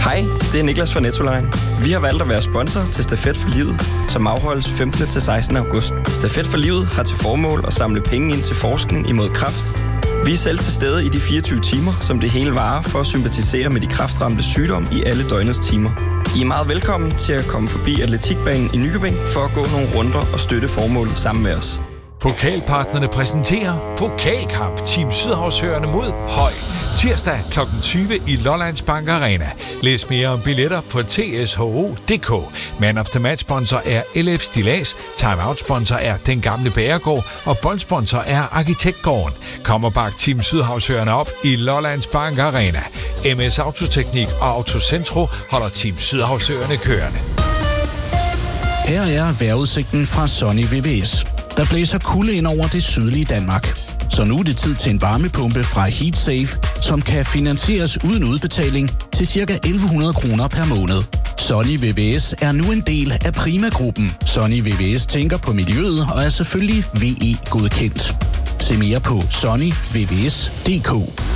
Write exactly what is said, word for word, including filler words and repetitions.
Hej, det er Niklas fra Nettoline. Vi har valgt at være sponsor til Stafet for Livet, som afholdes femte til sekstende august. Stafet for Livet har til formål at samle penge ind til forskning imod kræft. Vi er selv til stede i de fireogtyve timer, som det hele varer, for at sympatisere med de kræftramte sygdomme i alle døgnets timer. I er meget velkommen til at komme forbi atletikbanen i Nykøbing for at gå nogle runder og støtte formålet sammen med os. Pokalpartnerne præsenterer Pokalkamp Team Sydhavsøerne mod Høj. Tirsdag klokken tyve i Lollands Bank Arena. Læs mere om billetter på t s h o punktum d k. Man of the Match sponsor er L F Stillads, Timeout sponsor er Den Gamle Bagergård og boldsponsor er Arkitektgården. Kom og bak Team Sydhavsøerne op i Lollands Bank Arena. M S Autoteknik og Autocentro holder Team Sydhavsøerne kørende. Her er vejrudsigten fra Sunny V V S. Der blæser kulde ind over det sydlige Danmark. Så nu er det tid til en varmepumpe fra HeatSafe, som kan finansieres uden udbetaling til ca. elleve hundrede kroner per måned. Sunny V V S er nu en del af Prima-gruppen. Sunny V V S tænker på miljøet og er selvfølgelig V E-godkendt. Se mere på sunny v v s punktum d k.